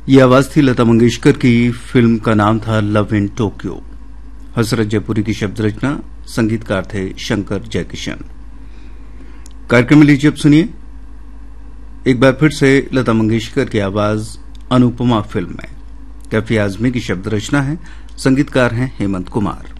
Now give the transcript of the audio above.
ये आवाज थी लता मंगेशकर की। फिल्म का नाम था लव इन टोक्यो। हसरत जयपुरी की शब्द रचना, संगीतकार थे शंकर जयकिशन। कार्यक्रम में लीजिए अब सुनिए एक बार फिर से लता मंगेशकर की आवाज अनुपमा फिल्म में। कैफी आजमी की शब्द रचना है, संगीतकार हैं हेमंत कुमार।